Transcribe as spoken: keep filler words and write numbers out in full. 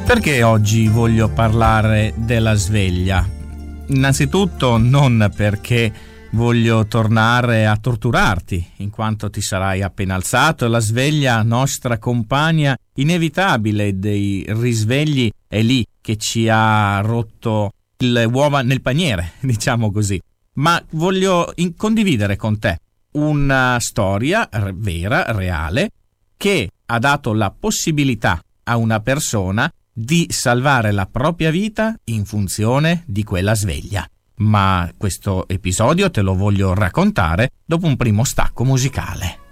Perché oggi voglio parlare della sveglia? Innanzitutto non perché voglio tornare a torturarti, in quanto ti sarai appena alzato e la sveglia, nostra compagna inevitabile dei risvegli, è lì che ci ha rotto le uova nel paniere, diciamo così. Ma voglio in- condividere con te una storia r- vera, reale, che ha dato la possibilità a una persona di salvare la propria vita in funzione di quella sveglia. Ma questo episodio te lo voglio raccontare dopo un primo stacco musicale.